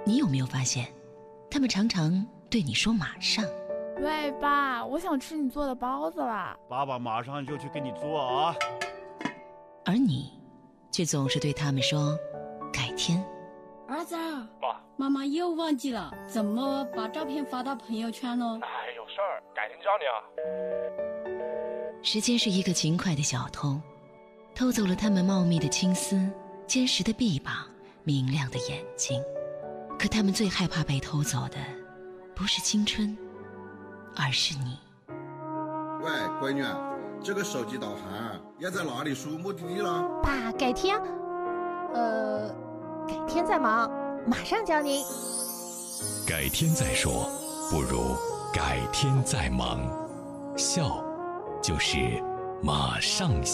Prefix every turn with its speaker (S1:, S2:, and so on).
S1: 你有没有发现，他们常常对你说马上。
S2: 喂，爸，我想吃你做的包子啦。
S3: 爸爸马上就去给你做啊。
S1: 而你却总是对他们说改天。
S4: 儿子，
S5: 爸，
S4: 妈妈又忘记了怎么把照片发到朋友圈了。
S5: 哎，有事儿，改天教你啊。
S1: 时间是一个勤快的小偷，偷走了他们茂密的青丝、坚实的臂膀、明亮的眼睛。可他们最害怕被偷走的，不是青春，而是你。
S6: 喂，闺女，这个手机导航要在哪里输目的地了？
S7: 爸，改天再忙，马上教您。
S8: 改天再说，不如改天再忙。笑，就是马上笑。